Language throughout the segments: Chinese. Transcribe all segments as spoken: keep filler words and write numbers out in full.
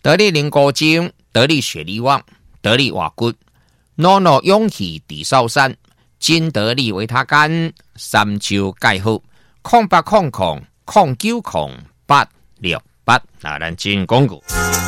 得力灵骨精，得力血力旺，得力瓦骨，诺诺勇气地少山，金得力维他干，三焦钙好，空八空空空九空八六八。那咱进广告。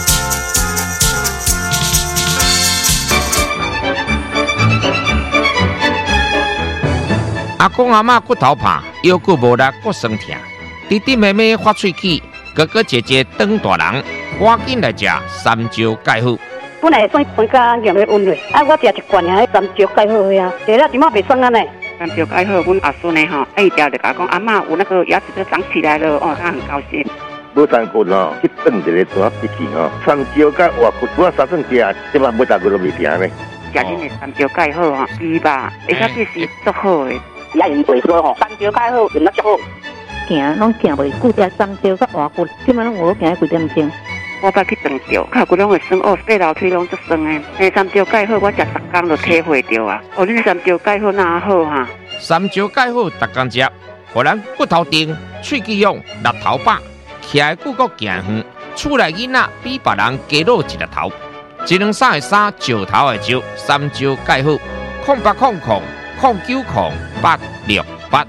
阿公阿嬷骨头怕，腰骨无力，骨酸痛。弟弟妹妹发喙齿，哥哥姐姐长大人，赶紧来食三焦钙好。 本来算酸甲咸的温热，啊，我食一罐啊，三焦钙好呀，食了即马袂酸啊呢。 三焦钙好，阮阿孙呢吼，一条就甲讲阿嬷有那个牙齿都长起来了，哦，他很高兴。 无三骨哦，去炖一个大笔记哦，三焦甲活骨，我三顿食，即马每大骨都袂停呢。 食恁的三焦钙好吼，鸡吧，而且这是足好的。 也用袂说吼，三焦钙好用得足好。 行拢行袂久，食三焦甲活骨，即摆拢有行几点钟。 我捌去长着，脚骨拢会酸，哦，爬楼梯拢足酸诶。诶，三焦钙好，我食十工就体会着啊。哦，恁三焦钙好哪好哈？ 三焦钙好，逐工食，互咱骨头硬，喙齿勇，力头饱，徛的久阁行远，厝内囡仔比别人加老一粒头。一两三的三，石头的石，三焦钙好，空八空空空九空八六八。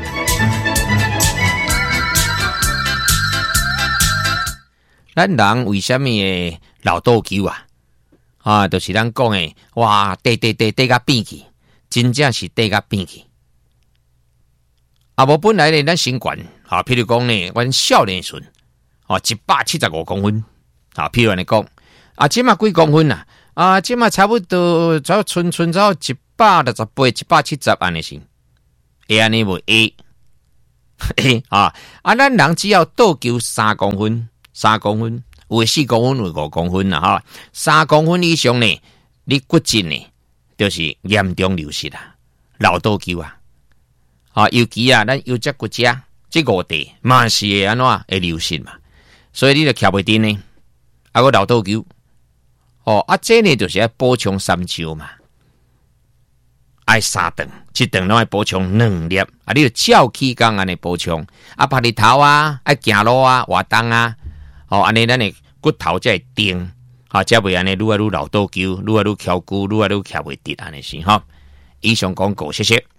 咱人为什么会老倒球啊？啊，就是咱讲的，哇，跌跌跌跌甲变去，真正是跌甲变去。啊，无本来咧，咱身悬啊，譬如讲呢，阮少年时哦，一百七十五公分啊，譬如安尼讲，啊，即马几公分啊？啊，即马差不多，只要寸寸只要一百六十八、一百七十安尼是，会安尼无会？会啊！啊，咱人只要倒球三公分。三公分，有的四公分，有五公分啦哈。三公分以上呢，你骨质呢，就是严重流失啦，老倒球啊。啊，尤其啊，咱有只骨折，这五地嘛是会安怎会流失嘛，所以你就徛袂定呢。啊，个老倒球，哦，啊，这呢就是要补充三焦嘛，爱三顿，一顿拢爱补充两粒，啊，你就照起工安尼补充，啊，拍日头啊，爱行路啊，活动啊。哦，安尼咱的骨头才会定，哈，才袂安尼愈来愈老倒球，愈来愈翘骨，愈来愈徛袂直安尼是哈。以上广告，谢谢。